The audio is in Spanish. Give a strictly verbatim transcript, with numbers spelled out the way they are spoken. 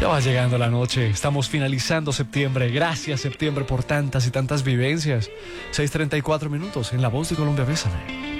Ya va llegando la noche, estamos finalizando septiembre. Gracias, septiembre, por tantas y tantas vivencias. seis treinta y cuatro minutos en La Voz de Colombia, bésame.